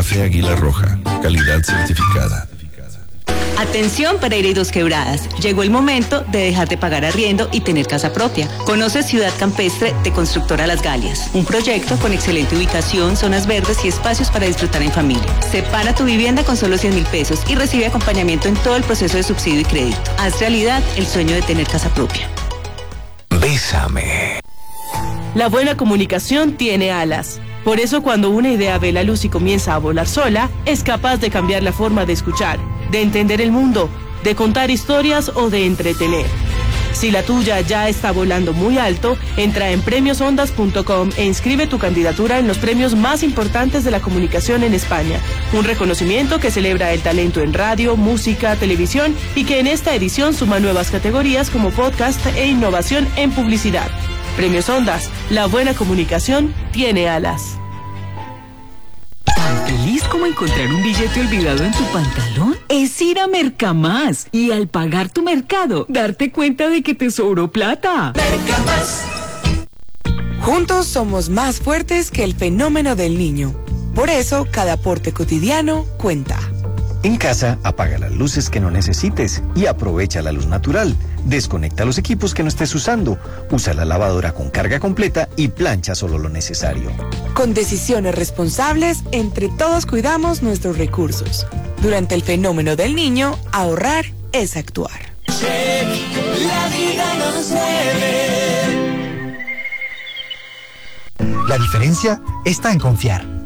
Café Águila Roja, calidad certificada. Atención, Pereira y Dos Quebradas. Llegó el momento de dejar de pagar arriendo y tener casa propia. Conoce Ciudad Campestre de Constructora Las Galias. Un proyecto con excelente ubicación, zonas verdes y espacios para disfrutar en familia. Separa tu vivienda con solo 100.000 pesos y recibe acompañamiento en todo el proceso de subsidio y crédito. Haz realidad el sueño de tener casa propia. Bésame. La buena comunicación tiene alas. Por eso cuando una idea ve la luz y comienza a volar sola, es capaz de cambiar la forma de escuchar, de entender el mundo, de contar historias o de entretener. Si la tuya ya está volando muy alto, entra en premiosondas.com e inscribe tu candidatura en los premios más importantes de la comunicación en España. Un reconocimiento que celebra el talento en radio, música, televisión y que en esta edición suma nuevas categorías como podcast e innovación en publicidad. Premios Ondas, la buena comunicación tiene alas. ¿Tan feliz como encontrar un billete olvidado en tu pantalón? Es ir a Mercamás y al pagar tu mercado, darte cuenta de que te sobró plata. Mercamás. Juntos somos más fuertes que el fenómeno del niño. Por eso, cada aporte cotidiano cuenta. En casa, apaga las luces que no necesites y aprovecha la luz natural. Desconecta los equipos que no estés usando. Usa la lavadora con carga completa y plancha solo lo necesario. Con decisiones responsables, entre todos cuidamos nuestros recursos. Durante el fenómeno del niño, ahorrar es actuar. La vida nos mueve. La diferencia está en confiar.